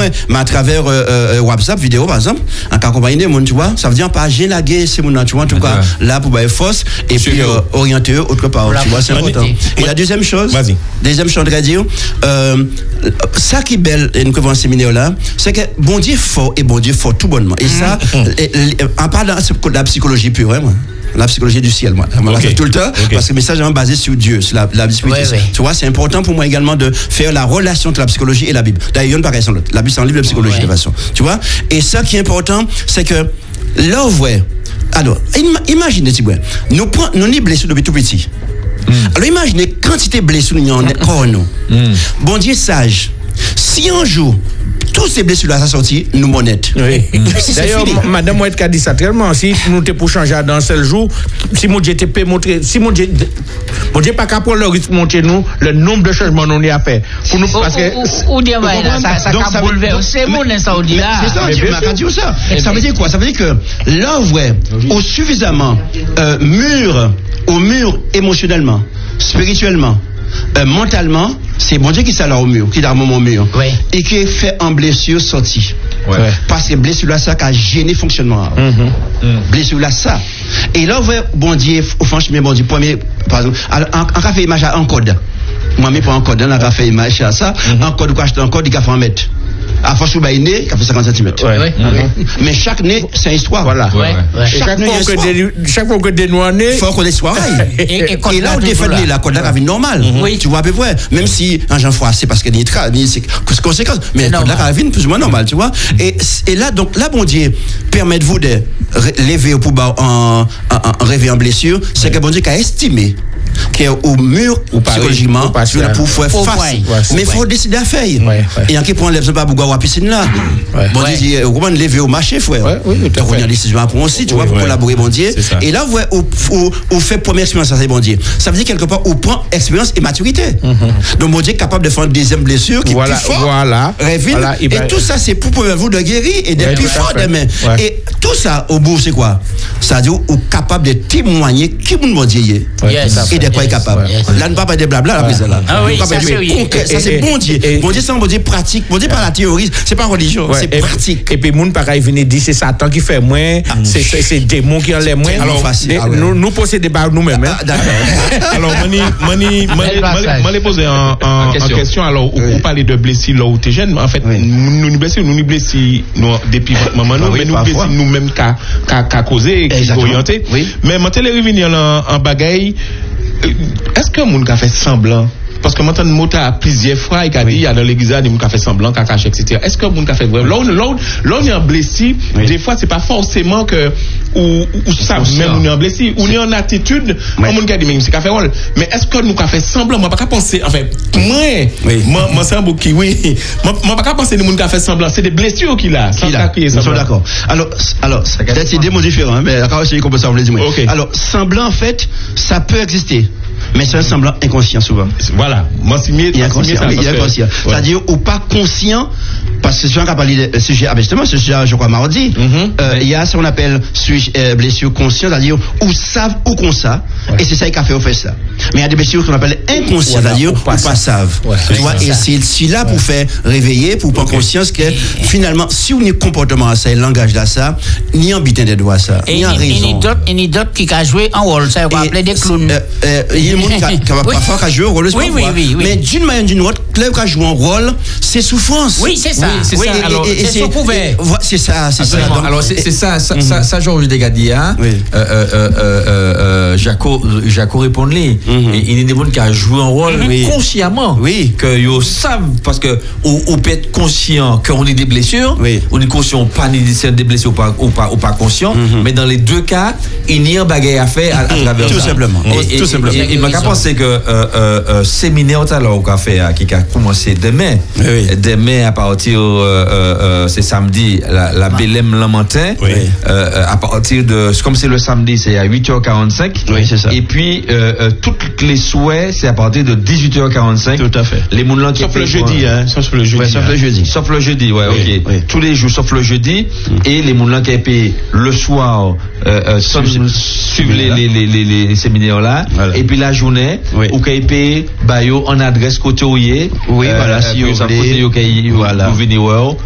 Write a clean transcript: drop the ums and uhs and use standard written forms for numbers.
mais à travers WhatsApp, vidéo, par exemple, en cas accompagné des gens, tu vois, ça veut dire pas gélaguer ces gens, tu vois, en tout cas, là, pour bailler force, et puis orienter eux autre part, tu vois, c'est important. Et la deuxième chose, je voudrais dire, ça qui est belle, et nous avons un séminaire là, c'est que bon Dieu fort et bon Dieu fort tout bonnement. Et ça, en parlant de la psychologie pure, hein, moi. La psychologie du ciel, moi. Tout le temps, parce que le message est basé sur Dieu, sur la spiritualité. Tu vois, c'est important pour moi également de faire la relation entre la psychologie et la Bible. D'ailleurs, il y a une pareille sans l'autre. La Bible, c'est un livre de psychologie de toute façon. Tu vois, et ça qui est important, c'est que là, ouais. Alors, imaginez, nous sommes blessés depuis tout petit. Alors, imaginez quantité de blessures nous avons corps nous. Bon Dieu sage. Si un jour, tous ces blessures là, ça sorti, nous monnettes. Oui. D'ailleurs, Madame Ouette a dit ça tellement. Si nous t'es pour changer dans un seul jour, si mon Dieu te montrer, si mon Dieu pas capable de risque montrer nous le nombre de changements nous a fait. Pour nous parce que ou dire ça va bouleverser mon saoudi là. C'est ça. Ça veut dire quoi? Ça veut dire que l'œuvre au suffisamment mûr émotionnellement, spirituellement, mentalement, c'est bon Dieu qui s'est là au mur, qui est dans le moment mur, et qui est fait en blessure sortie. Parce que blessure là, ça qui a gêné le fonctionnement. Blessure là, ça. Et là, bon Dieu, franchement, bon Dieu, premier, par exemple, en café image en code. Moi-même, pas en code, on a fait image à ça, en code, quoi, acheter un code, il a fait 1 mètre. À force où il est, il a fait 50 cm. Mais chaque nez, c'est une histoire. Voilà. Chaque fois que des noirs nés, il faut qu'on ait soirée. Et là, on défait la code là, la vie normale. Tu vois à peu près. Même si un jean froid, c'est parce qu'il y a des conséquences. Mais la code là, la vie plus ou moins normale, tu vois. Et là, donc, là, bon Dieu, permettez-vous de lever au pouvoir en rêver en blessure. C'est que bon Dieu qui a estimé qui est au mur ou psychologiquement pour faire face. Mais il faut décider à faire. Et en qui prend l'élève pas pour voir la piscine là. Bon Dieu, on va lever au marché, frère. On a une décision à prendre aussi, tu vois, pour collaborer, bon Dieu. Et là, on fait première expérience, ça c'est bon Dieu. Ça veut dire quelque part, on prend expérience et maturité. Donc bon Dieu est capable de faire une deuxième blessure qui est plus fort. Et tout ça, c'est pour vous de guérir et d'être plus fort demain. Et tout ça, au bout, c'est quoi? Ça veut dire qu'on est capable de témoigner qui vous bon Dieu et de quoi est capable. Là, ne pas des blabla, la prise là. Ça, c'est bon Dieu. Bon Dieu, c'est un bon Dieu pratique. Bon Dieu, pas la théorie, c'est pas religion, c'est pratique. Et puis, moun pareil venir dire c'est Satan qui fait moins, c'est démon qui enlève moins. Alors, facile. Nous possédons pas nous-mêmes. Alors, je vais poser en question. Alors, vous parlez de blessures là où tu es jeune. En fait, nous blessons depuis maman, mais nous blessons nous-mêmes qu'à causer, qui orienter. Mais maintenant, les revenir en bagaille. Est-ce que moun ka fait semblant? Parce que maintenant, nous avons plusieurs fois, il a dit, il y a dans l'église, il a fait semblant, il a caché, etc. Est-ce que moun ka fait vraiment? Là, on est en blessé, des fois, c'est pas forcément que, ou ça, même on est en blessé, on est en attitude, comme on a dit, mais c'est qu'a fait rôle. Mais est-ce que nous avons fait semblant? Moi, pas qu'à penser, enfin, moi, c'est un beau qui, moi, pas qu'à penser, nous avons fait semblant, c'est des blessures qu'il a. Nous sommes d'accord. Alors, c'est des mots différents, mais d'accord, c'est qu'on peut s'en dire. Alors, semblant, en fait, ça peut exister. Mais c'est un semblant inconscient souvent. Voilà. Il est inconscient. C'est-à-dire, ou pas conscient, parce que si on a parlé de sujet, justement, ce sujet, je crois, mardi, il y a ce qu'on appelle blessure consciente, c'est-à-dire, ou savent ou qu'on ça, et c'est ça qui a fait, on fait ça. Mais il y a des blessures qu'on appelle inconscientes, c'est-à-dire, ou pas savent. Tu vois, et c'est là pour faire réveiller, pour prendre conscience que, finalement, si on est comportement à ça, le langage à ça, ni en bitin des doigts ça, ni en raison. Il y a d'autres qui a joué en rôle, ça, on va appeler des clowns. Il y a des gens qui parfois joué un rôle, mais d'une manière ou d'une autre, club qui a joué un rôle, c'est souffrance. Oui, c'est ça. C'est sous couvert. C'est ça. Alors, c'est ça, Georges Degadi, Jaco répond-lui. Il y a des gens qui ont joué un rôle consciemment. Que ils savent, parce que on peut être conscient qu'on a des blessures, on est conscient pas des blessures ou pas conscient, mais dans les deux cas, il y a un bagage à faire à travers ça. Tout simplement. Il m'a pensé que séminaire qui a commencé demain. Demain à partir c'est samedi la Bélème Lamentin. À partir de comme c'est le samedi, c'est à 8h45. C'est ça. Et puis toutes les souhaits, c'est à partir de 18h45. Tout à fait. Les moulins qui sauf le jeudi, sauf le jeudi. Sauf le jeudi, tous les jours sauf le jeudi et les moulins qui payé le soir suivent les séminaires là et puis la journée ou qui payé bayo en adresse côté ouillé. Voilà, si vous voulez. Voilà.